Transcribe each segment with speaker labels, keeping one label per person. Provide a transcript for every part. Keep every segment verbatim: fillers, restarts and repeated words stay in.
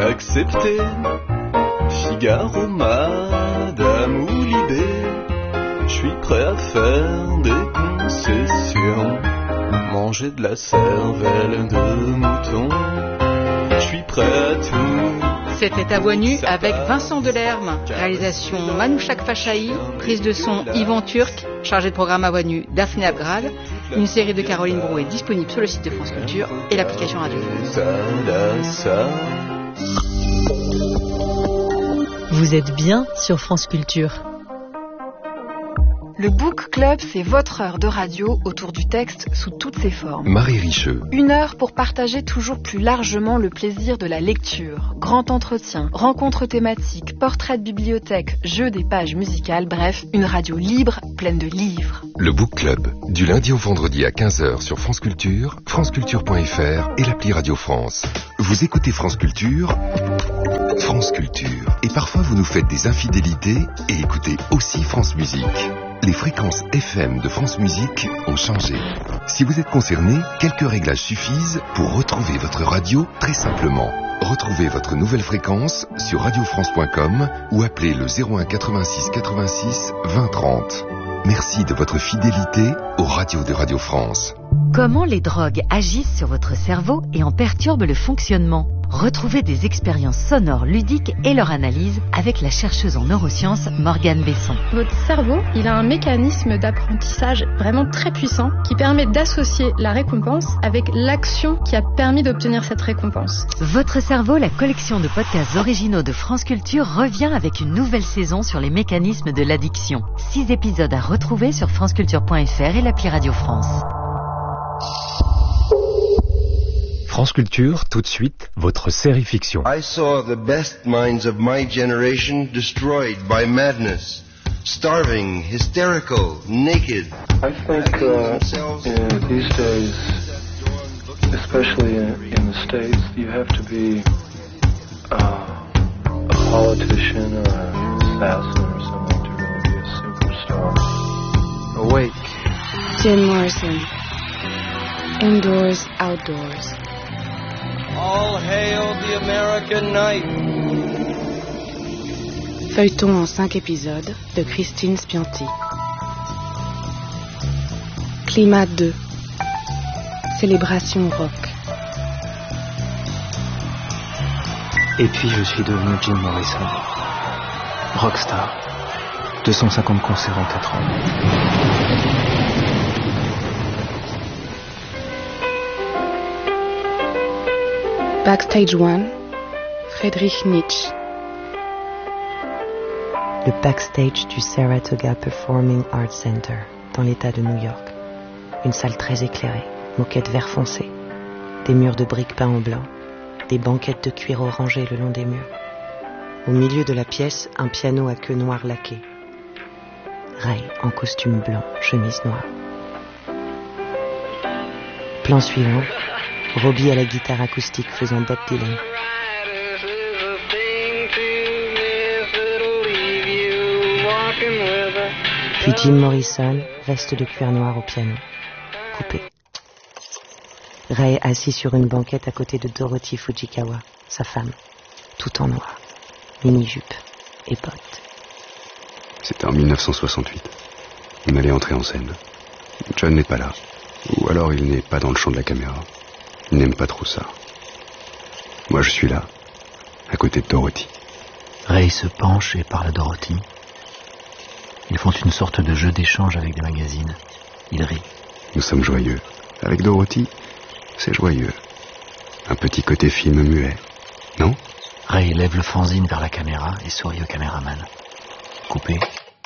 Speaker 1: accepté. Figaro, Madame ou Libé, je suis prêt à faire des concessions. Manger de la cervelle de mouton, je suis prêt à tout.
Speaker 2: C'était à voix nue avec Vincent Delerme, réalisation Manouchak Fachaï, prise de son Yvan Turc, chargé de programme à voix nue Daphné Abgrad. Une série de Caroline Brouet disponible sur le site de France Culture et l'application Radio France.
Speaker 3: Vous êtes bien sur France Culture.
Speaker 4: Le Book Club, c'est votre heure de radio autour du texte sous toutes ses formes.
Speaker 5: Marie Richeux.
Speaker 4: Une heure pour partager toujours plus largement le plaisir de la lecture. Grand entretien, rencontres thématiques, portraits de bibliothèque, jeux des pages musicales, bref, une radio libre, pleine de livres.
Speaker 5: Le Book Club, du lundi au vendredi à quinze heures sur France Culture, franceculture point f r et l'appli Radio France. Vous écoutez France Culture, France Culture. Et parfois vous nous faites des infidélités et écoutez aussi France Musique. Les fréquences F M de France Musique ont changé. Si vous êtes concerné, quelques réglages suffisent pour retrouver votre radio très simplement. Retrouvez votre nouvelle fréquence sur radio france point com ou appelez le zéro un quatre-vingt-six quatre-vingt-six vingt trente. Merci de votre fidélité aux radios de Radio France.
Speaker 3: Comment les drogues agissent sur votre cerveau et en perturbent le fonctionnement? Retrouvez des expériences sonores ludiques et leur analyse avec la chercheuse en neurosciences Morgane Besson.
Speaker 6: Votre cerveau, il a un mécanisme d'apprentissage vraiment très puissant qui permet d'associer la récompense avec l'action qui a permis d'obtenir cette récompense.
Speaker 3: Votre cerveau, la collection de podcasts originaux de France Culture, revient avec une nouvelle saison sur les mécanismes de l'addiction. Six épisodes à retrouver sur franceculture point f r et l'appli Radio France.
Speaker 7: France Culture, tout de suite, votre série fiction.
Speaker 8: I saw the best minds of my generation destroyed by madness, starving, hysterical, naked.
Speaker 9: I think uh, in these days, especially in, in the States, you have to be uh, a politician or an assassin or something to really be a superstar.
Speaker 8: Awake.
Speaker 10: Jim Morrison. Indoors, outdoors.
Speaker 11: All hail the American night.
Speaker 10: Feuilleton en cinq épisodes de Christine Spianti. Climat deux. Célébration rock.
Speaker 12: Et puis je suis devenu Jim Morrison. Rockstar. deux cent cinquante concerts en quatre ans.
Speaker 10: Backstage one, Friedrich Nietzsche.
Speaker 13: Le backstage du Saratoga Performing Arts Center, dans l'état de New York. Une salle très éclairée, moquette vert foncé, des murs de briques peints en blanc, des banquettes de cuir orangé le long des murs. Au milieu de la pièce, un piano à queue noire laquée. Ray en costume blanc, chemise noire. Plan suivant. Robbie à la guitare acoustique faisant Bob Dylan. Puis Jim Morrison, veste de cuir noir au piano, coupé. Ray assis sur une banquette à côté de Dorothy Fujikawa, sa femme, tout en noir, mini-jupe et bottes.
Speaker 14: C'était en dix-neuf cent soixante-huit. On allait entrer en scène. John n'est pas là. Ou alors il n'est pas dans le champ de la caméra. Il n'aime pas trop ça. Moi, je suis là, à côté de Dorothy.
Speaker 12: Ray se penche et parle à Dorothy. Ils font une sorte de jeu d'échange avec des magazines. Il rit.
Speaker 14: Nous sommes joyeux. Avec Dorothy, c'est joyeux. Un petit côté film muet, non?
Speaker 12: Ray lève le fanzine vers la caméra et sourit au caméraman. Coupé.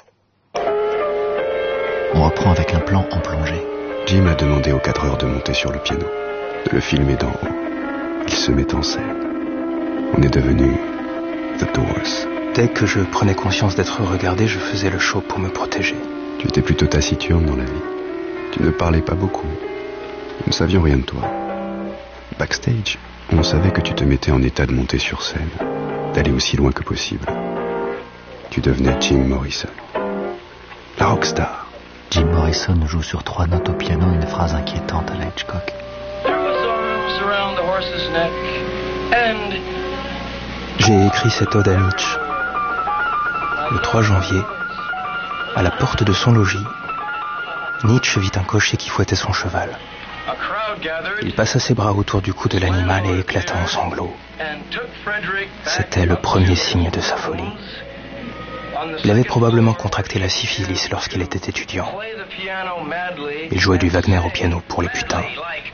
Speaker 12: On reprend avec un plan en plongée.
Speaker 14: Jim a demandé aux quatre heures de monter sur le piano, de le filmer d'en haut. Il se met en scène. On est devenu The Doors.
Speaker 12: Dès que je prenais conscience d'être regardé, je faisais le show pour me protéger.
Speaker 14: Tu étais plutôt taciturne dans la vie. Tu ne parlais pas beaucoup. Nous ne savions rien de toi. Backstage, on savait que tu te mettais en état de monter sur scène, d'aller aussi loin que possible. Tu devenais Jim Morrison, la rockstar.
Speaker 12: Jim Morrison joue sur trois notes au piano une phrase inquiétante à la Hitchcock.
Speaker 11: Throw his arms around the horse's neck and
Speaker 12: J'ai écrit cette ode à Nietzsche. Le trois janvier, à la porte de son logis, Nietzsche vit un cocher qui fouettait son cheval. Il passa ses bras autour du cou de l'animal et éclata en sanglots. C'était le premier signe de sa folie. Il avait probablement contracté la syphilis lorsqu'il était étudiant. Il jouait du Wagner au piano pour les putains.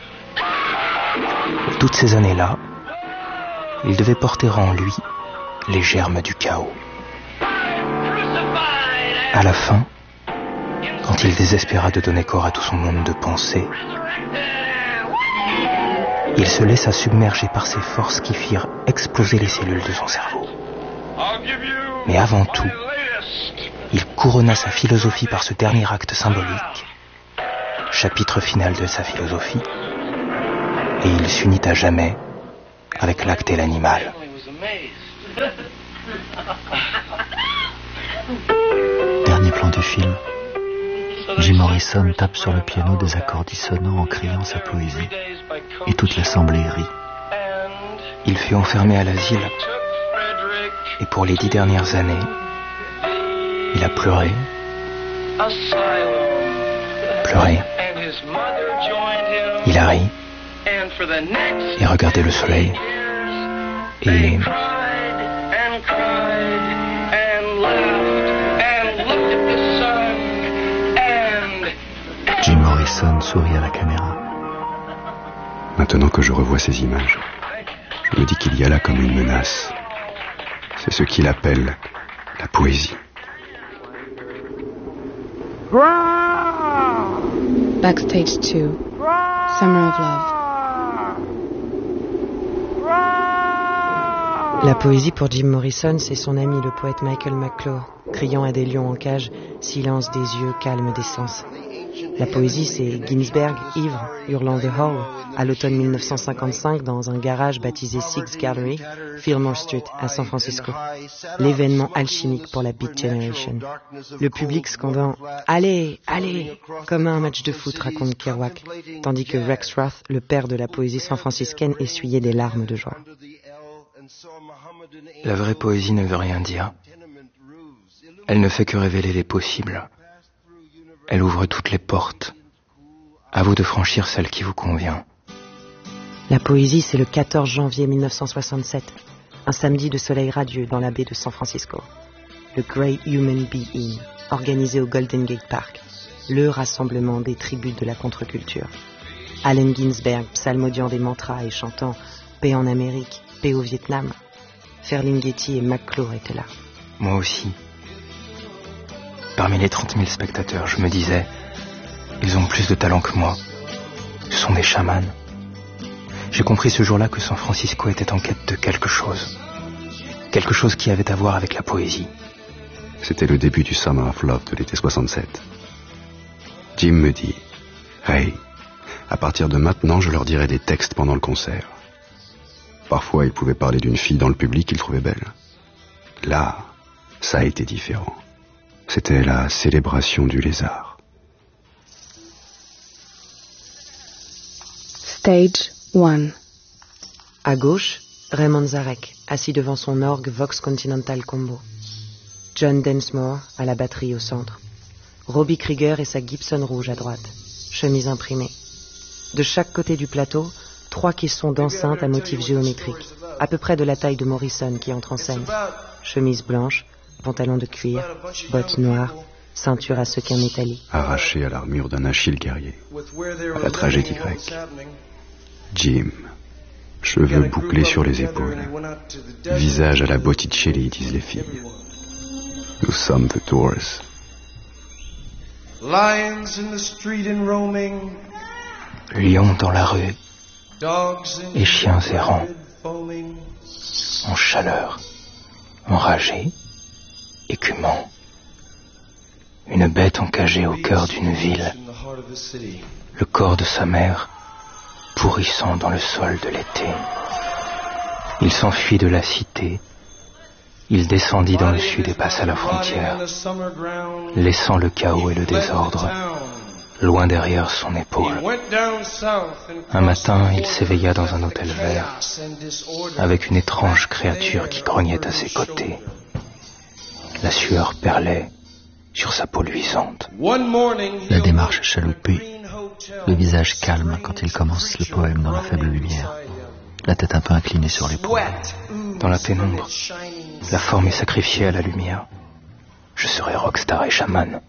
Speaker 12: Toutes ces années-là, il devait porter en lui les germes du chaos. À la fin, quand il désespéra de donner corps à tout son monde de pensée, il se laissa submerger par ces forces qui firent exploser les cellules de son cerveau. Mais avant tout, il couronna sa philosophie par ce dernier acte symbolique, chapitre final de sa philosophie, et il s'unit à jamais avec l'acte et l'animal.
Speaker 15: Dernier plan du film. Jim Morrison tape sur le piano des accords dissonants en criant sa poésie, et toute l'assemblée rit.
Speaker 12: Il fut enfermé à l'asile, et pour les dix dernières années, il a pleuré, pleuré, il a ri, et regardé le soleil, et...
Speaker 15: Jim Morrison sourit à la caméra.
Speaker 14: Maintenant que je revois ces images, je me dis qu'il y a là comme une menace. C'est ce qu'il appelle la poésie.
Speaker 10: Backstage two, Summer of Love.
Speaker 13: La poésie pour Jim Morrison, c'est son ami le poète Michael McClure, criant à des lions en cage, silence des yeux, calme des sens. La poésie, c'est Ginsberg, ivre, hurlant The Hall, à l'automne mille neuf cent cinquante-cinq dans un garage baptisé Six Gallery, Fillmore Street, à San Francisco. L'événement alchimique pour la Beat Generation. Le public scandant « Allez, allez !» comme un match de foot, raconte Kerouac, tandis que Rex Roth, le père de la poésie san-franciscaine, essuyait des larmes de joie.
Speaker 12: La vraie poésie ne veut rien dire. Elle ne fait que révéler les possibles. Elle ouvre toutes les portes. À vous de franchir celle qui vous convient.
Speaker 13: La poésie, c'est le quatorze janvier mille neuf cent soixante-sept, un samedi de soleil radieux dans la baie de San Francisco. Le Great Human Being, organisé au Golden Gate Park, le rassemblement des tribus de la contre-culture. Allen Ginsberg, psalmodiant des mantras et chantant « Paix en Amérique, paix au Vietnam ». Ferlinghetti et McClure étaient là.
Speaker 12: Moi aussi. Parmi les trente mille spectateurs, je me disais, ils ont plus de talent que moi. Ce sont des chamans. J'ai compris ce jour-là que San Francisco était en quête de quelque chose. Quelque chose qui avait à voir avec la poésie.
Speaker 14: C'était le début du Summer of Love de l'été soixante-sept. Jim me dit, hey, à partir de maintenant, je leur dirai des textes pendant le concert. Parfois, il pouvait parler d'une fille dans le public qu'il trouvait belle. Là, ça a été différent. C'était la célébration du lézard.
Speaker 10: Stage one.
Speaker 13: À gauche, Raymond Zarek, assis devant son orgue Vox Continental Combo. John Densmore, à la batterie au centre. Robbie Krieger et sa Gibson rouge à droite. Chemise imprimée. De chaque côté du plateau, trois caissons d'enceinte à motifs géométriques, à peu près de la taille de Morrison qui entre en scène. Chemise blanche, pantalon de cuir, bottes noires, ceinture à sequins métalliques.
Speaker 14: Arraché à l'armure d'un Achille guerrier, à la tragédie grecque. Jim, cheveux bouclés sur les épaules, visage à la Botticelli, disent les filles. Nous sommes The Doors.
Speaker 12: Lions dans la rue et chiens errants, en chaleur, enragés, écumants. Une bête encagée au cœur d'une ville, le corps de sa mère pourrissant dans le sol de l'été. Il s'enfuit de la cité, il descendit dans le sud et passa la frontière, laissant le chaos et le désordre loin derrière son épaule. Un matin, il s'éveilla dans un hôtel vert, avec une étrange créature qui grognait à ses côtés. La sueur perlait sur sa peau luisante.
Speaker 15: La démarche chaloupée, le visage calme quand il commence le poème dans la faible lumière, la tête un peu inclinée sur l'épaule.
Speaker 12: Dans la pénombre, la forme est sacrifiée à la lumière. Je serai rockstar et chaman.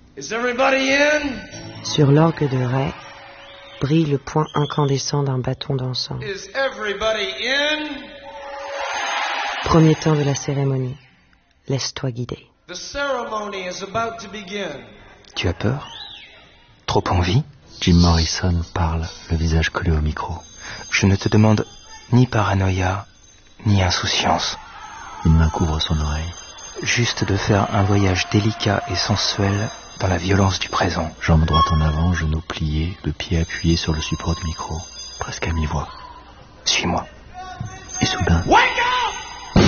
Speaker 13: Sur l'orgue de Ray brille le point incandescent d'un bâton d'encens. Premier temps de la cérémonie. Laisse-toi guider.
Speaker 12: Tu as peur? Trop envie?
Speaker 15: Jim Morrison parle, le visage collé au micro.
Speaker 12: Je ne te demande ni paranoïa, ni insouciance.
Speaker 15: Une main couvre son oreille.
Speaker 12: Juste de faire un voyage délicat et sensuel dans la violence du présent.
Speaker 15: Jambe droite en avant, genoux pliés, le pied appuyé sur le support du micro, presque à mi-voix.
Speaker 12: Suis-moi.
Speaker 15: Et soudain...
Speaker 11: Wait!